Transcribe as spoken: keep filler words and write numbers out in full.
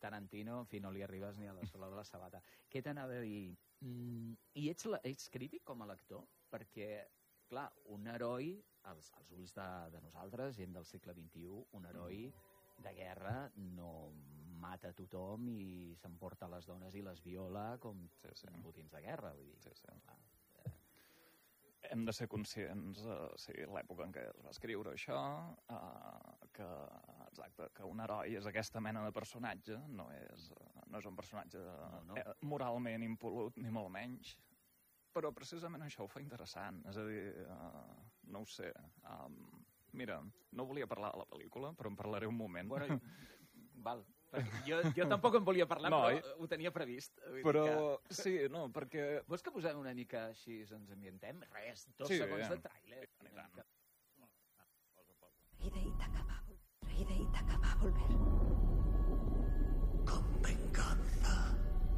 Tarantino, en fi, no li arribes ni a la sola de la sabata. Què t'anava a dir? Mm, I ets, la, ets crític com a lector? Perquè, clar, un heroi, als, als ulls de, de nosaltres, gent del segle vint-i-u, un heroi de guerra no mata tothom i s'emporta les dones i les viola com sí, sí. botins de guerra. Vull dir, sí, sí. Clar, hem de ser conscients, uh, sí, l'època en què es va escriure això, uh, que, exacte, que un heroi és aquesta mena de personatge, no és, uh, no és un personatge no, no. Eh, moralment impolut, ni molt menys, però precisament això ho fa interessant. És a dir, uh, no ho sé, um, mira, no volia parlar de la pel·lícula, però en parlaré un moment. Bueno, val. Jo, jo tampoc en volia parlar, no, però ho tenia previst. Però, que... sí, no, perquè... Vols que posem una mica així, ens ambientem? Res, dos sí, segons ja. de tràiler. Mica... Traída Ítaca va a volver. Traída Ítaca va a volver.